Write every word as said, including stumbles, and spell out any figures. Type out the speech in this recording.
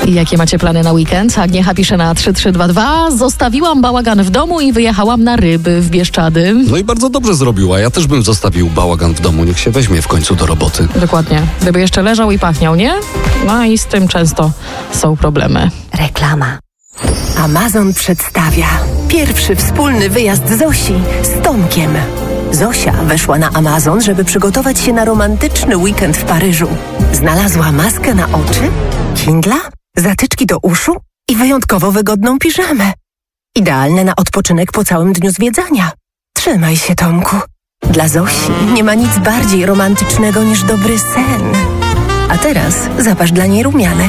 I jakie macie plany na weekend? Agniecha pisze na trzy trzy dwa dwa. Zostawiłam bałagan w domu i wyjechałam na ryby w Bieszczady. No i bardzo dobrze zrobiła. Ja też bym zostawił bałagan w domu. Niech się weźmie w końcu do roboty. Dokładnie. Gdyby jeszcze leżał i pachniał, nie? No i z tym często są problemy. Reklama. Amazon przedstawia pierwszy wspólny wyjazd Zosi z Tomkiem. Zosia weszła na Amazon, żeby przygotować się na romantyczny weekend w Paryżu. Znalazła maskę na oczy, Kindla, zatyczki do uszu i wyjątkowo wygodną piżamę. Idealne na odpoczynek po całym dniu zwiedzania. Trzymaj się, Tomku. Dla Zosi nie ma nic bardziej romantycznego niż dobry sen. A teraz zapasz dla niej rumianek.